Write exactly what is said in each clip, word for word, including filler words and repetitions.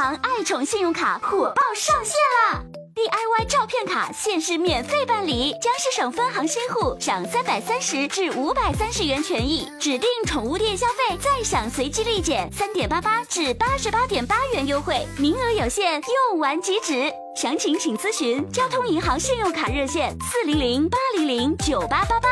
行爱宠信用卡火爆上线啦！ D I Y 照片卡限时免费办理，江西省分行新户享三百三十至五百三十元权益，指定宠物店消费再享随机立减三点八八至八十八点八元优惠，名额有限，用完即止。详情请咨询交通银行信用卡热线四零零八零零九八八八。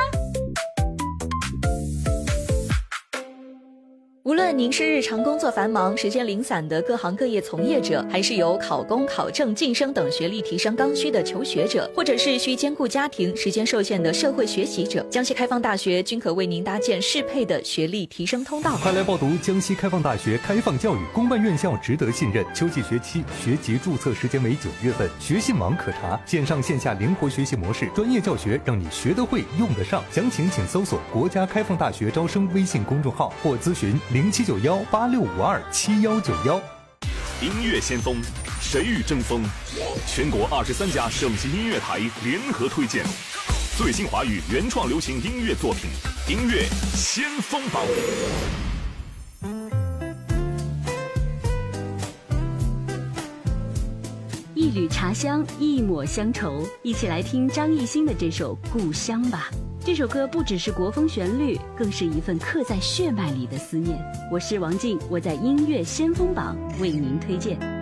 无论您是日常工作繁忙、时间零散的各行各业从业者，还是有考公、考证、晋升等学历提升刚需的求学者，或者是需兼顾家庭、时间受限的社会学习者，江西开放大学均可为您搭建适配的学历提升通道。 快来报读江西开放大学开放教育，公办院校值得信任。秋季学期学籍注册时间为九月份，学信网可查，线上线下灵活学习模式，专业教学让你学得会、用得上。详情请搜索国家开放大学招生微信公众号或咨询零七九幺八六五二七幺九幺。 音乐先锋，谁与争锋？全国二十三家省级音乐台联合推荐最新华语原创流行音乐作品，音乐先锋榜。 一缕茶香，一抹乡愁，一起来听张艺兴的这首《故乡》吧。这首歌不只是国风旋律，更是一份刻在血脉里的思念。我是王静，我在音乐先锋榜为您推荐。